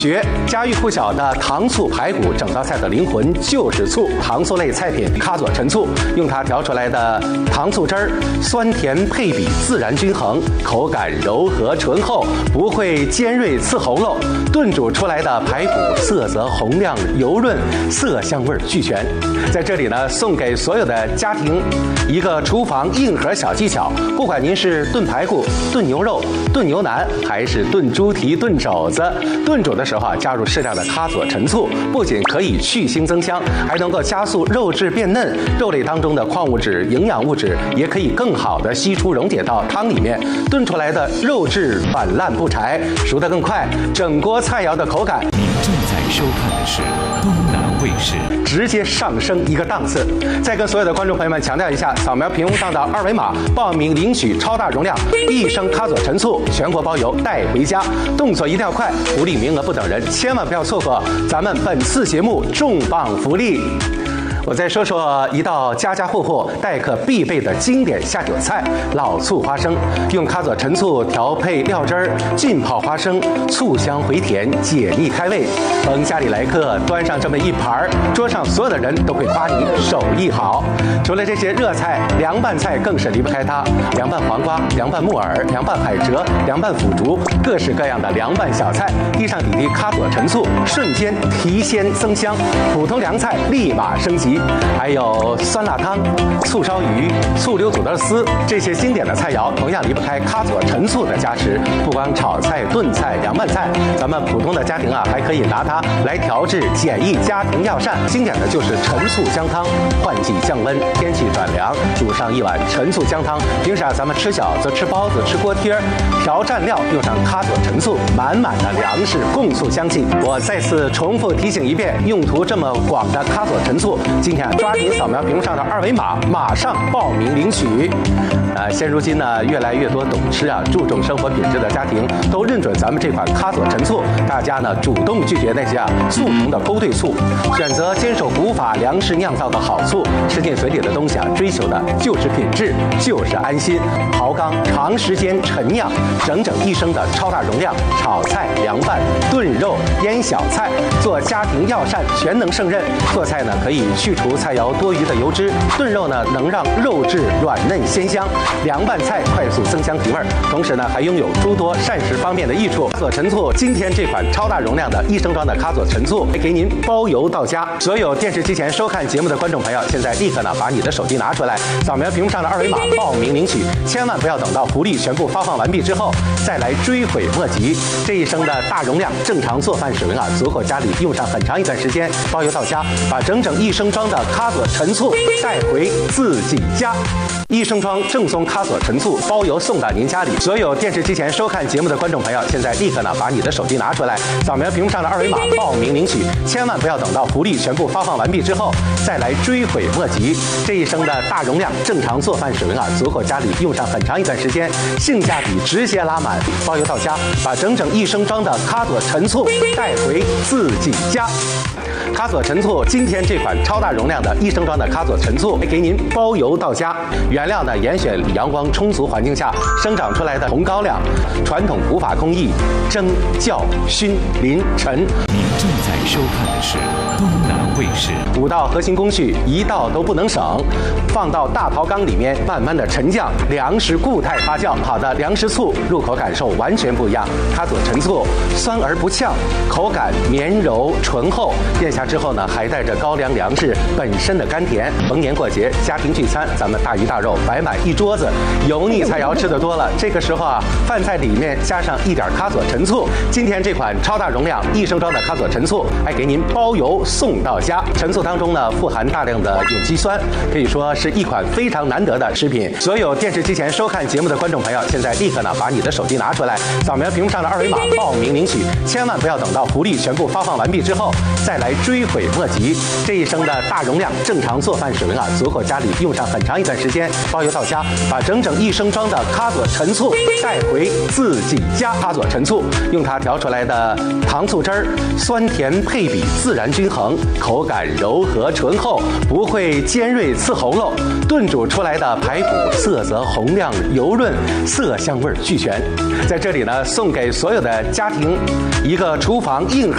绝家喻户晓的糖醋排骨，整道菜的灵魂就是醋。糖醋类菜品咖佐陈醋，用它调出来的糖醋汁儿，酸甜配比自然均衡，口感柔和醇厚，不会尖锐刺喉咙。炖煮出来的排骨色泽红亮油润，色香味俱全。在这里呢，送给所有的家庭一个厨房硬核小技巧。不管您是炖排骨、炖牛肉、炖牛腩，还是炖猪蹄、炖肘子，炖煮的时候加入适量的咖佐陈醋，不仅可以去腥增香，还能够加速肉质变嫩，肉类当中的矿物质、营养物质也可以更好的析出溶解到汤里面，炖出来的肉质软烂不柴，熟得更快，整锅菜肴的口感。 您正在收看的是东南卫视， 直接上升一个档次。再跟所有的观众朋友们强调一下，扫描屏幕上的二维码，报名领取超大容量1升咖佐陈醋，全国包邮带回家，动作一定要快，福利名额不等人，千万不要错过咱们本次节目重磅福利。我再说说一道家家户户待客必备的经典下酒菜——老醋花生。用咖佐陈醋调配料汁儿，浸泡花生，醋香回甜，解腻开胃。逢家里来客，端上这么一盘，桌上所有的人都会夸你手艺好。除了这些热菜，凉拌菜更是离不开它。凉拌黄瓜、凉拌木耳、凉拌海蜇、凉拌腐竹，各式各样的凉拌小菜，滴上几滴咖佐陈醋，瞬间提鲜增香，普通凉菜立马升级。还有酸辣汤、醋烧鱼、醋溜土豆丝，这些经典的菜肴同样离不开咖佐陈醋的加持。不光炒菜、炖菜、凉拌菜，咱们普通的家庭还可以拿它来调制简易家庭药膳。经典的就是陈醋姜汤，换季降温，天气转凉，煮上一碗陈醋姜汤。平时咱们吃饺子、吃包子、吃锅贴，调蘸料用上咖佐陈醋，满满的粮食共醋香气。我再次重复提醒一遍，用途这么广的咖佐陈醋，今天抓紧扫描屏幕上的二维码，马上报名领取。现如今呢，越来越多懂吃注重生活品质的家庭都认准咱们这款咖佐陈醋，大家呢主动拒绝那些速成的勾兑醋，选择坚守古法粮食酿造的好醋，吃进嘴里的东西追求的就是品质，就是安心。豪缸长时间陈酿，整整1升的超大容量，炒菜、凉拌、炖肉、腌小菜，做家庭药膳全能胜任。做菜呢可以去除菜肴多余的油脂，炖肉呢能让肉质软嫩鲜香，凉拌菜快速增香提味，同时呢还拥有诸多膳食方面的益处。咖佐陈醋今天这款超大容量的1升装的咖佐陈醋，给您包邮到家。所有电视机前收看节目的观众朋友，现在立刻呢把你的手机拿出来，扫描屏幕上的二维码报名领取，千万不要等到福利全部发放完毕之后再来追悔莫及。这1升的大容量正常做饭使用足够家里用上很长一段时间，包邮到家，把整整1升装的咖佐陈醋带回自己家。1升装正宗咖佐陈醋包邮送到您家里。所有电视机前收看节目的观众朋友，现在立刻呢把你的手机拿出来，扫描屏幕上的二维码报名领取，千万不要等到福利全部发放完毕之后再来追悔莫及。这1升的大容量正常做饭使用足够家里用上很长一段时间，性价比直接拉满，包邮到家，把整整1升装的咖佐陈醋带回自己家。咖佐陈醋今天这款超大容量的1升装的咖佐陈醋，给您包邮到家。原料呢严选阳光充足环境下生长出来的红高粱，传统古法工艺蒸、酵、熏、淋、陈。 您正在收看的是东南卫视。 5道核心工序1道都不能省，放到大陶缸里面慢慢的沉降，粮食固态发酵。好的粮食醋入口感受完全不一样。咖佐陈醋酸而不呛，口感绵柔醇厚，咽下之后呢还带着高粱粮食本身的甘甜。逢年过节家庭聚餐，咱们大鱼大肉摆满一桌子，油腻菜肴吃得多了，这个时候饭菜里面加上一点咖佐陈醋，今天这款超大容量1升装的咖佐陈醋还给您包邮送到家。陈醋当中呢富含大量的有机酸，可以说是一款非常难得的食品。所有电视机前收看节目的观众朋友，现在立刻呢把你的手机拿出来，扫描屏幕上的二维码报名领取，千万不要等到福利全部发放完毕之后再来追悔莫及。这1升的大容量正常做饭使用足够家里用上很长一段时间，包邮到家，把整整1升装的咖佐陈醋带回自己家。咖佐陈醋用它调出来的糖醋汁儿，酸甜配比自然均衡，口感柔和醇厚，不会尖锐刺喉咙。炖煮出来的排骨色泽红亮油润，色香味俱全。在这里呢，送给所有的家庭一个厨房硬核